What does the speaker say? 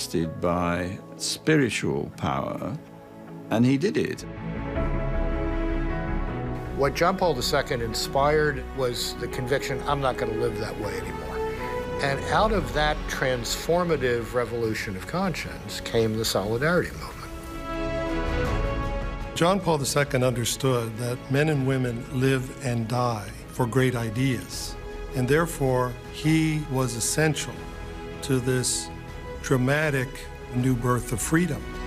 assisted by spiritual power, and he did it. What John Paul II inspired was the conviction, I'm not going to live that way anymore. And out of that transformative revolution of conscience came the Solidarity movement. John Paul II understood that men and women live and die for great ideas, and therefore he was essential to this dramatic new birth of freedom.